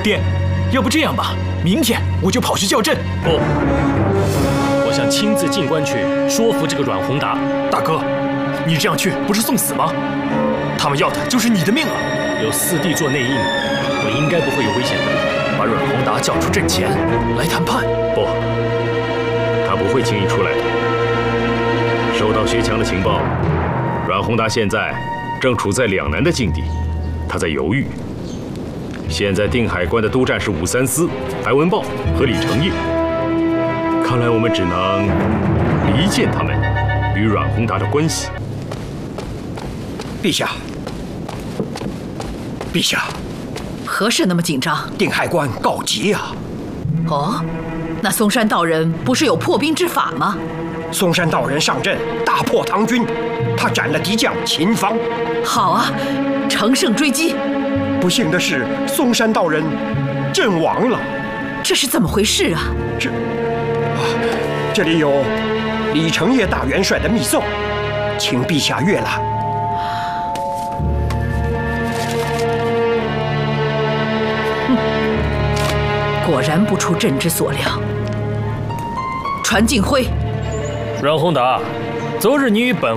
爹，要不这样吧，明天我就跑去叫阵。 不，我想亲自进关去说服这个阮宏达。 大哥，你这样去不是送死吗？他们要的就是你的命啊！ 有四弟做内应，我应该不会有危险的。 把阮宏达叫出阵前来谈判。 不，他不会轻易出来的。收到薛强的情报，阮宏达现在正处在两难的境地，他在犹豫。现在定海关的督战是武三思、白文豹和李成业，看来我们只能离间他们与阮宏达的关系。 陛下，陛下， 何事那么紧张？ 定海关告急啊！ 哦，那嵩山道人不是有破冰之法吗？ 嵩山道人上阵，大破唐军，他斩了敌将秦芳。 好啊，乘胜追击。 不幸的是，嵩山道人阵亡了。 这是怎么回事啊？ 这里有李成业大元帅的密奏，请陛下阅览。 果然不出朕之所料。传敬辉， 阮宏达，昨日你与本